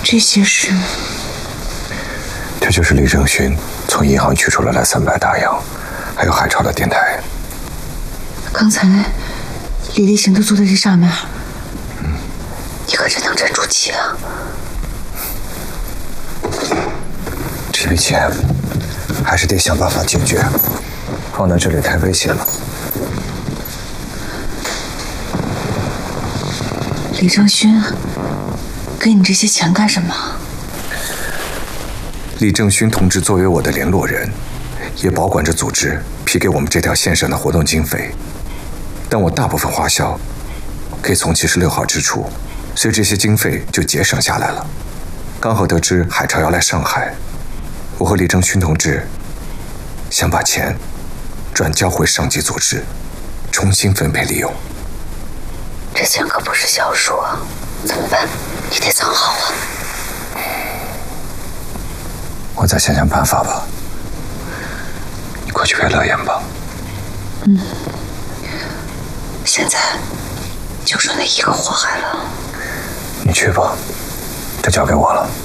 这些是？ 这就是李正勋从银行取出来的300大洋，还有海潮的电台。 刚才李立行都坐在这上面，你可真能沉住气啊！ 这笔钱还是得想办法解决，放在这里太危险了。 李正勋给你这些钱干什么？ 李正勋同志作为我的联络人，也保管着组织批给我们这条线上的活动经费，但我大部分花销可以从76号支出，所以这些经费就节省下来了。刚好得知海潮要来上海，我和李正勋同志想把钱转交回上级组织，重新分配利用。 这钱可不是小数啊，怎么办？你得藏好啊！ 我再想想办法吧。你快去陪乐言吧。 现在就剩那一个祸害了。 你去吧，这交给我了。